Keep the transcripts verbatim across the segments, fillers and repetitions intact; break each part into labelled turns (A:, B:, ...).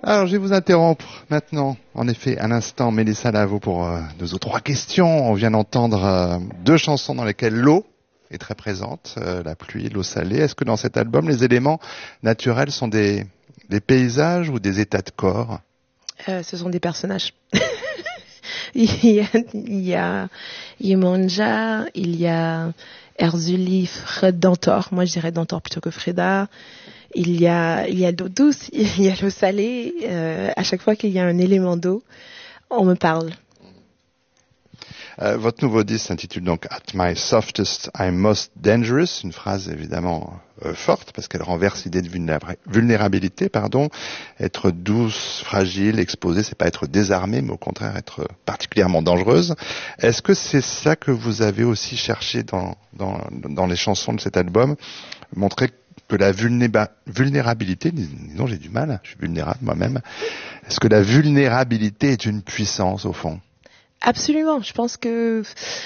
A: Alors, je vais vous interrompre maintenant. En effet, à l'instant, Mélissa Lavo pour euh, deux ou trois questions. On vient d'entendre euh, deux chansons dans lesquelles l'eau est très présente, euh, la pluie, l'eau salée. Est-ce que dans cet album, les éléments naturels sont des, des paysages ou des états de corps?
B: euh, Ce sont des personnages. il y a, il y a Yemanja, il y a Erzuli, Fred Dantor. Moi, je dirais Dantor plutôt que Freda. Il y a, il y a l'eau douce, il y a l'eau salée. Euh, à chaque fois qu'il y a un élément d'eau, on me parle.
A: Euh, votre nouveau disque s'intitule donc At My Softest, I'm Most Dangerous. Une phrase évidemment euh, forte parce qu'elle renverse l'idée de vulnéra- vulnérabilité. Pardon. Être douce, fragile, exposée, c'est pas être désarmée, mais au contraire être particulièrement dangereuse. Est-ce que c'est ça que vous avez aussi cherché dans, dans, dans les chansons de cet album? Montrer que la vulnéba- vulnérabilité, disons j'ai du mal, je suis vulnérable moi-même, est-ce que la vulnérabilité est une puissance au fond?
B: Absolument. Je pense que,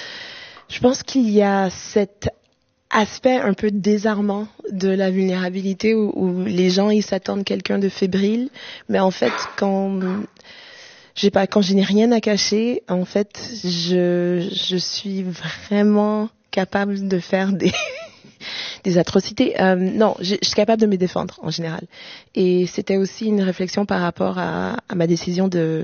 B: je pense qu'il y a cet aspect un peu désarmant de la vulnérabilité où, où les gens, ils s'attendent quelqu'un de fébrile. Mais en fait, quand, je sais pas, quand je n'ai rien à cacher, en fait, je, je suis vraiment capable de faire des, des atrocités. Euh, non, je, je suis capable de me défendre en général. Et c'était aussi une réflexion par rapport à, à ma décision de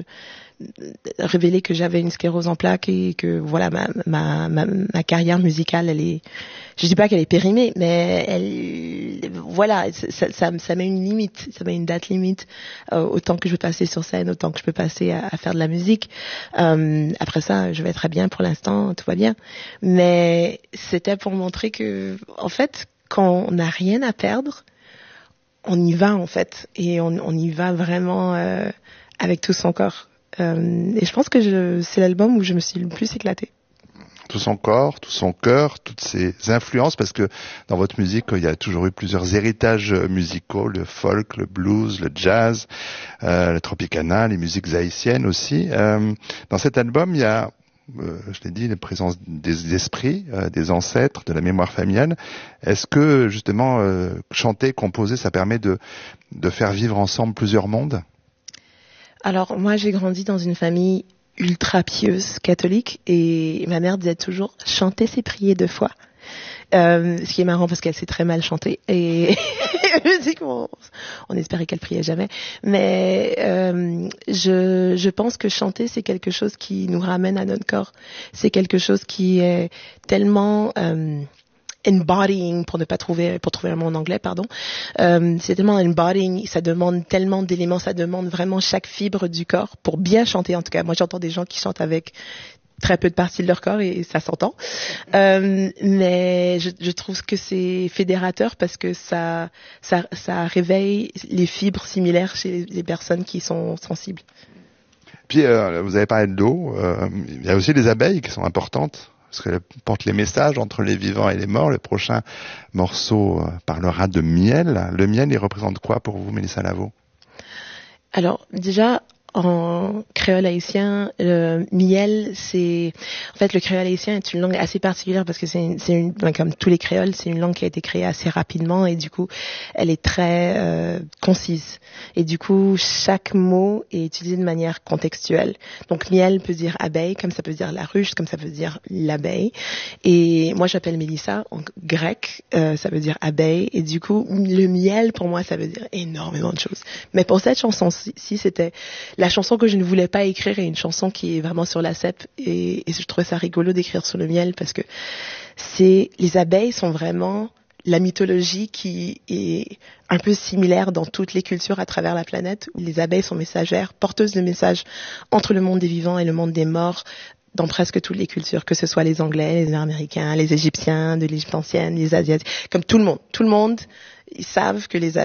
B: révéler que j'avais une sclérose en plaques et que voilà ma ma ma, ma carrière musicale, elle est, je dis pas qu'elle est périmée, mais elle, voilà, ça ça, ça met une limite, ça met une date limite euh, au temps que je peux passer sur scène, au temps que je peux passer à, à faire de la musique. Euh, après ça, je vais très bien pour l'instant, tout va bien. Mais c'était pour montrer que en fait, quand on n'a rien à perdre, on y va en fait, et on, on y va vraiment euh, avec tout son corps. Euh, et je pense que je, c'est l'album où je me suis le plus éclatée.
A: Tout son corps, tout son cœur, toutes ses influences, parce que dans votre musique, il y a toujours eu plusieurs héritages musicaux, le folk, le blues, le jazz, euh, le tropicana, les musiques haïtiennes aussi. Euh, dans cet album, il y a, euh, je l'ai dit, la présence des esprits, euh, des ancêtres, de la mémoire familiale. Est-ce que, justement, euh, chanter, composer, ça permet de, de faire vivre ensemble plusieurs mondes ?
B: Alors, moi, j'ai grandi dans une famille ultra pieuse, catholique, et ma mère disait toujours « chanter, c'est prier deux fois ». Euh, ce qui est marrant parce qu'elle sait très mal chanter, et je dis qu'on on espérait qu'elle priait jamais. Mais euh, je, je pense que chanter, c'est quelque chose qui nous ramène à notre corps. C'est quelque chose qui est tellement... Euh, embodying, pour ne pas trouver, pour trouver un mot en anglais, pardon. Euh, c'est tellement embodying, ça demande tellement d'éléments, ça demande vraiment chaque fibre du corps pour bien chanter. En tout cas, moi, j'entends des gens qui chantent avec très peu de parties de leur corps et ça s'entend. Euh, mais je, je trouve que c'est fédérateur parce que ça, ça, ça réveille les fibres similaires chez les personnes qui sont sensibles.
A: Puis, euh, vous avez parlé de l'eau. Euh, il y a aussi les abeilles qui sont importantes, parce qu'elle porte les messages entre les vivants et les morts. Le prochain morceau euh, parlera de miel. Le miel, il représente quoi pour vous, Mélissa Lavo?
B: Alors, déjà, en créole haïtien, le miel, c'est... En fait, le créole haïtien est une langue assez particulière parce que c'est une, c'est une, comme tous les créoles, c'est une langue qui a été créée assez rapidement et du coup, elle est très euh, concise. Et du coup, chaque mot est utilisé de manière contextuelle. Donc, miel peut dire abeille, comme ça peut dire la ruche, comme ça peut dire l'abeille. Et moi, j'appelle Mélissa, en grec, euh, ça veut dire abeille. Et du coup, le miel, pour moi, ça veut dire énormément de choses. Mais pour cette chanson-ci, c'était... La chanson que je ne voulais pas écrire est une chanson qui est vraiment sur la cèpe et, et je trouvais ça rigolo d'écrire sur le miel parce que c'est, les abeilles sont vraiment la mythologie qui est un peu similaire dans toutes les cultures à travers la planète où les abeilles sont messagères, porteuses de messages entre le monde des vivants et le monde des morts dans presque toutes les cultures, que ce soit les Anglais, les Américains, les Égyptiens, de l'Égypte ancienne, les Asiatiques, comme tout le monde. Tout le monde, ils savent que les